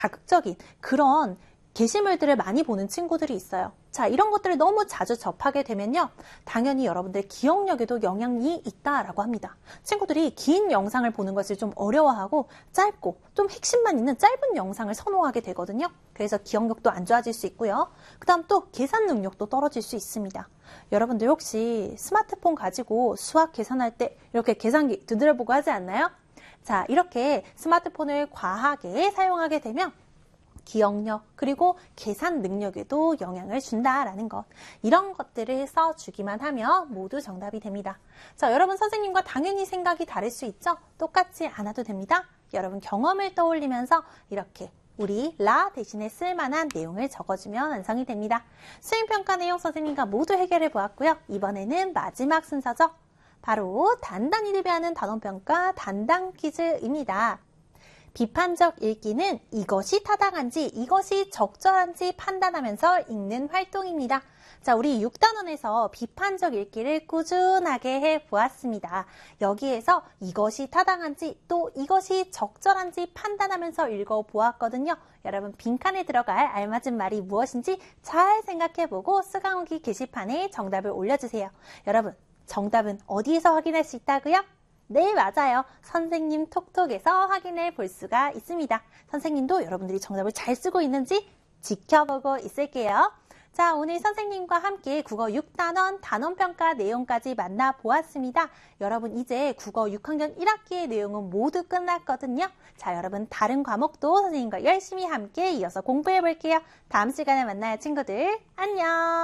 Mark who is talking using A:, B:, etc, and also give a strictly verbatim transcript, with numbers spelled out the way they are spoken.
A: 자극적인 그런 게시물들을 많이 보는 친구들이 있어요. 자, 이런 것들을 너무 자주 접하게 되면요, 당연히 여러분들 기억력에도 영향이 있다라고 합니다. 친구들이 긴 영상을 보는 것을 좀 어려워하고 짧고 좀 핵심만 있는 짧은 영상을 선호하게 되거든요. 그래서 기억력도 안 좋아질 수 있고요. 그 다음 또 계산 능력도 떨어질 수 있습니다. 여러분들 혹시 스마트폰 가지고 수학 계산할 때 이렇게 계산기 두드려보고 하지 않나요? 자, 이렇게 스마트폰을 과하게 사용하게 되면 기억력 그리고 계산 능력에도 영향을 준다라는 것, 이런 것들을 써주기만 하면 모두 정답이 됩니다. 자, 여러분 선생님과 당연히 생각이 다를 수 있죠? 똑같지 않아도 됩니다. 여러분 경험을 떠올리면서 이렇게 우리 라 대신에 쓸만한 내용을 적어주면 완성이 됩니다. 수행평가 내용 선생님과 모두 해결해 보았고요. 이번에는 마지막 순서죠. 바로 단단히 대비하는 단원평가 단단 퀴즈입니다. 비판적 읽기는 이것이 타당한지 이것이 적절한지 판단하면서 읽는 활동입니다. 자, 우리 육 단원에서 비판적 읽기를 꾸준하게 해보았습니다. 여기에서 이것이 타당한지 또 이것이 적절한지 판단하면서 읽어보았거든요. 여러분 빈칸에 들어갈 알맞은 말이 무엇인지 잘 생각해보고 쓰강후기 게시판에 정답을 올려주세요. 여러분 정답은 어디에서 확인할 수 있다고요? 네, 맞아요. 선생님 톡톡에서 확인해 볼 수가 있습니다. 선생님도 여러분들이 정답을 잘 쓰고 있는지 지켜보고 있을게요. 자, 오늘 선생님과 함께 국어 육 단원 단원평가 내용까지 만나보았습니다. 여러분 이제 국어 육 학년 일 학기의 내용은 모두 끝났거든요. 자, 여러분 다른 과목도 선생님과 열심히 함께 이어서 공부해 볼게요. 다음 시간에 만나요, 친구들. 안녕.